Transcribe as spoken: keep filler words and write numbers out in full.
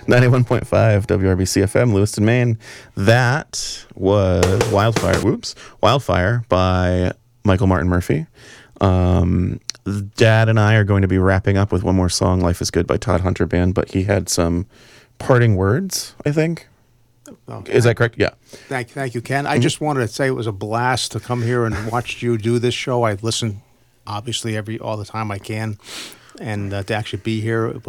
ninety-one point five W R B C F M, Lewiston, Maine. That was Wildfire. Whoops. Wildfire by Michael Martin Murphey. Um, Dad and I are going to be wrapping up with one more song, Life is Good by Todd Hunter Band, but he had some parting words, I think. Okay. Is that correct? Yeah. Thank, thank you, Ken. I just wanted to say it was a blast to come here and watch you do this show. I listen, obviously, every all the time I can, and uh, to actually be here, it